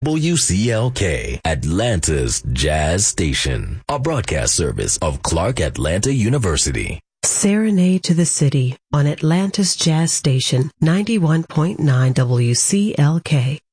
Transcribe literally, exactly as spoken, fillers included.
W C L K, Atlanta's Jazz Station, a broadcast service of Clark Atlanta University. Serenade to the City on Atlanta's Jazz Station, ninety-one point nine W C L K.